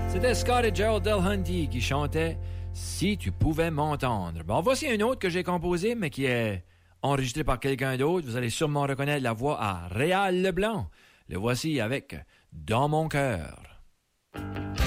C'était Scott et Gerald Delhunty qui chantaient « Si tu pouvais m'entendre ». Bon, voici un autre que j'ai composé, mais qui est enregistré par quelqu'un d'autre. Vous allez sûrement reconnaître la voix à Réal Leblanc. Le voici avec « Dans mon cœur ».